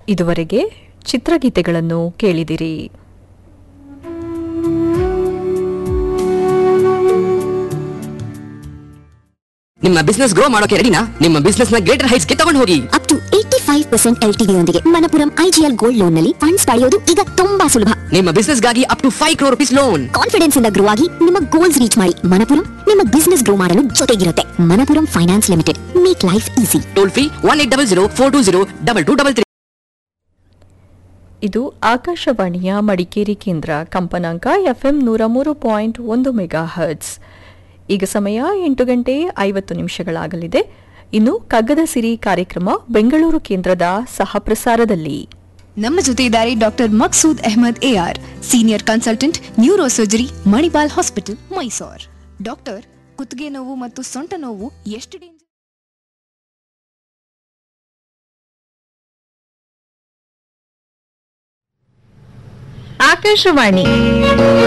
ಇದುವರೆಗೆ ಚಿತ್ರಗೀತೆಗಳನ್ನು ಕೇಳಿದಿರಿ. ನಿಮ್ಮ ಬಿಸ್ನೆಸ್ ಗ್ರೋ ಮಾಡೋಕೆ ರೆಡಿನಾ? ನಿಮ್ಮ ಬಿಸ್ನೆಸ್ ನ ಗ್ರೇಟರ್ ಹೈಟ್ಸ್ ಗೆ ತಗೊಂಡು ಹೋಗಿ. ಅಪ್ ಟು 85% LTV ಯೊಂದಿಗೆ ಮಣಪುರಂ IGL ಗೋಲ್ಡ್ ಲೋನ್ ನಲ್ಲಿ ಫಂಡ್ಸ್ ಪಡೆಯೋದು ಈಗ ತುಂಬಾ ಸುಲಭ. ನಿಮ್ಮ ಬಿಸ್ನೆಸ್ ಗಾಗಿ up to 5 crore rupees loan. Confidence ಇಂದ ಗ್ರೋ ಆಗಿ ನಿಮ್ಮ ಗೋಲ್ಸ್ ರೀಚ್ ಮಾಡಿ. ಮಣಪುರಂ ನಿಮ್ಮ ಬಿಸ್ನೆಸ್ ಗ್ರೋ ಮಾಡಲು ಜೊತೆಗಿರುತ್ತೆ. Manappuram finance limited, make life easy. Toll free 1800 420 2233. ಇದು ಆಕಾಶವಾಣಿಯ ಮಡಿಕೇರಿ ಕೇಂದ್ರ. ಕಂಪನಾಂಕ FM 103.1 ಮೆಗಾಹರ್ಟ್ಸ್. ಈಗ ಸಮಯ 8 ಗಂಟೆ 50 ನಿಮಿಷಗಳಾಗಲಿದೆ. ಇನ್ನು ಕಗ್ಗದ ಸಿರಿ ಕಾರ್ಯಕ್ರಮ ಬೆಂಗಳೂರು ಕೇಂದ್ರದ ಸಹಪ್ರಸಾರದಲ್ಲಿ. ನಮ್ಮ ಜೊತೆ ಇದ್ದಾರೆ doctor Maqsood Ahmed AR, senior consultant neuro surgery, Manipal hospital, Mysore. Doctor, ಕುತ್ತಿಗೆ ನೋವು ಮತ್ತು ಸೊಂಟ ನೋವು ಎಷ್ಟು ಡೇಂಜರ್? ಆಕಾಶವಾಣಿ